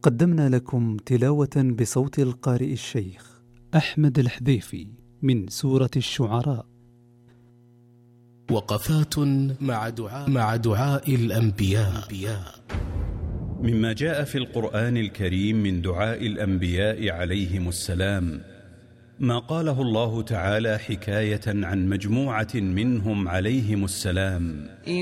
قدمنا لكم تلاوة بصوت القارئ الشيخ أحمد الحذيفي من سورة الشعراء. وقفات مع دعاء الأنبياء. مما جاء في القرآن الكريم من دعاء الأنبياء عليهم السلام ما قاله الله تعالى حكاية عن مجموعة منهم عليهم السلام: